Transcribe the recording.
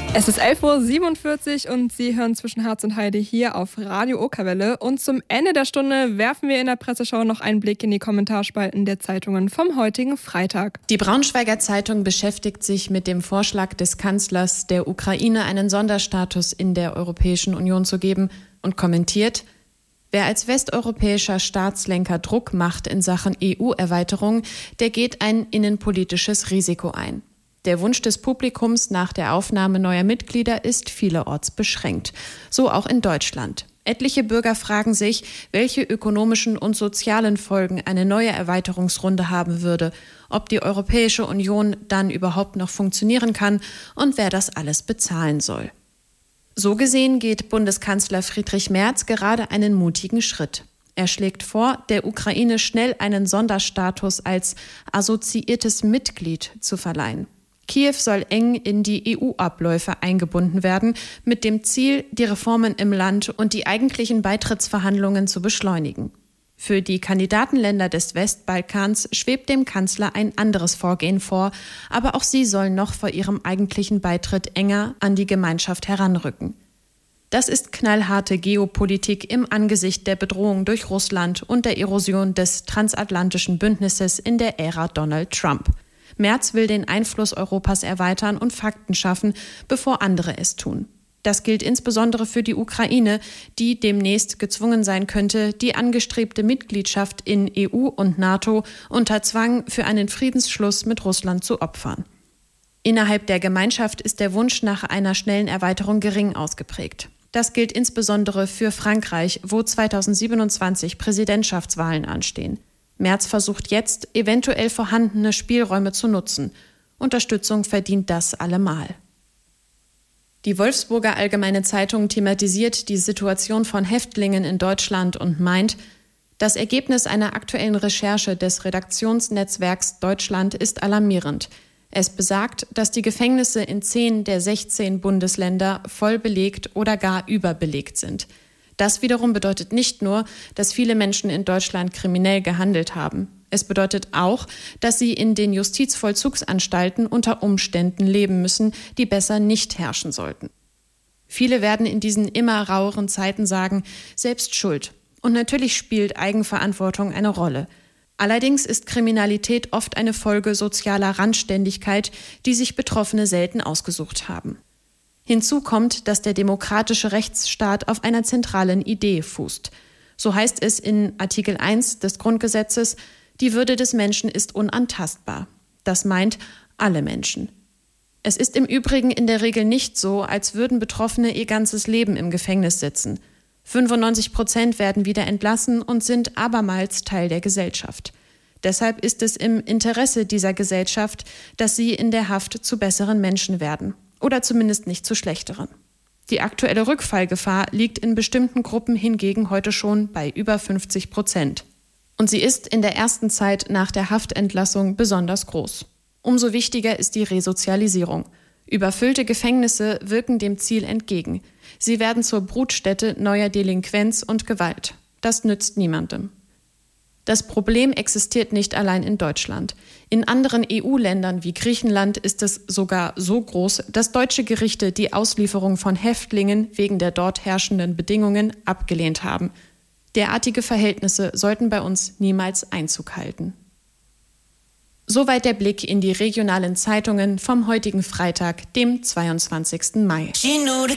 Es ist 11:47 Uhr und Sie hören zwischen Harz und Heide hier auf Radio Okerwelle. Und zum Ende der Stunde werfen wir in der Presseschau noch einen Blick in die Kommentarspalten der Zeitungen vom heutigen Freitag. Die Braunschweiger Zeitung beschäftigt sich mit dem Vorschlag des Kanzlers, der Ukraine einen Sonderstatus in der Europäischen Union zu geben und kommentiert: Wer als westeuropäischer Staatslenker Druck macht in Sachen EU-Erweiterung, der geht ein innenpolitisches Risiko ein. Der Wunsch des Publikums nach der Aufnahme neuer Mitglieder ist vielerorts beschränkt. So auch in Deutschland. Etliche Bürger fragen sich, welche ökonomischen und sozialen Folgen eine neue Erweiterungsrunde haben würde, ob die Europäische Union dann überhaupt noch funktionieren kann und wer das alles bezahlen soll. So gesehen geht Bundeskanzler Friedrich Merz gerade einen mutigen Schritt. Er schlägt vor, der Ukraine schnell einen Sonderstatus als assoziiertes Mitglied zu verleihen. Kiew soll eng in die EU-Abläufe eingebunden werden, mit dem Ziel, die Reformen im Land und die eigentlichen Beitrittsverhandlungen zu beschleunigen. Für die Kandidatenländer des Westbalkans schwebt dem Kanzler ein anderes Vorgehen vor, aber auch sie sollen noch vor ihrem eigentlichen Beitritt enger an die Gemeinschaft heranrücken. Das ist knallharte Geopolitik im Angesicht der Bedrohung durch Russland und der Erosion des transatlantischen Bündnisses in der Ära Donald Trump. Merz will den Einfluss Europas erweitern und Fakten schaffen, bevor andere es tun. Das gilt insbesondere für die Ukraine, die demnächst gezwungen sein könnte, die angestrebte Mitgliedschaft in EU und NATO unter Zwang für einen Friedensschluss mit Russland zu opfern. Innerhalb der Gemeinschaft ist der Wunsch nach einer schnellen Erweiterung gering ausgeprägt. Das gilt insbesondere für Frankreich, wo 2027 Präsidentschaftswahlen anstehen. Merz versucht jetzt, eventuell vorhandene Spielräume zu nutzen. Unterstützung verdient das allemal. Die Wolfsburger Allgemeine Zeitung thematisiert die Situation von Häftlingen in Deutschland und meint, das Ergebnis einer aktuellen Recherche des Redaktionsnetzwerks Deutschland ist alarmierend. Es besagt, dass die Gefängnisse in 10 der 16 Bundesländer voll belegt oder gar überbelegt sind. Das wiederum bedeutet nicht nur, dass viele Menschen in Deutschland kriminell gehandelt haben. Es bedeutet auch, dass sie in den Justizvollzugsanstalten unter Umständen leben müssen, die besser nicht herrschen sollten. Viele werden in diesen immer raueren Zeiten sagen, selbst schuld. Und natürlich spielt Eigenverantwortung eine Rolle. Allerdings ist Kriminalität oft eine Folge sozialer Randständigkeit, die sich Betroffene selten ausgesucht haben. Hinzu kommt, dass der demokratische Rechtsstaat auf einer zentralen Idee fußt. So heißt es in Artikel 1 des Grundgesetzes, die Würde des Menschen ist unantastbar. Das meint alle Menschen. Es ist im Übrigen in der Regel nicht so, als würden Betroffene ihr ganzes Leben im Gefängnis sitzen. 95% werden wieder entlassen und sind abermals Teil der Gesellschaft. Deshalb ist es im Interesse dieser Gesellschaft, dass sie in der Haft zu besseren Menschen werden. Oder zumindest nicht zu schlechteren. Die aktuelle Rückfallgefahr liegt in bestimmten Gruppen hingegen heute schon bei über 50%. Und sie ist in der ersten Zeit nach der Haftentlassung besonders groß. Umso wichtiger ist die Resozialisierung. Überfüllte Gefängnisse wirken dem Ziel entgegen. Sie werden zur Brutstätte neuer Delinquenz und Gewalt. Das nützt niemandem. Das Problem existiert nicht allein in Deutschland. In anderen EU-Ländern wie Griechenland ist es sogar so groß, dass deutsche Gerichte die Auslieferung von Häftlingen wegen der dort herrschenden Bedingungen abgelehnt haben. Derartige Verhältnisse sollten bei uns niemals Einzug halten. Soweit der Blick in die regionalen Zeitungen vom heutigen Freitag, dem 22. Mai.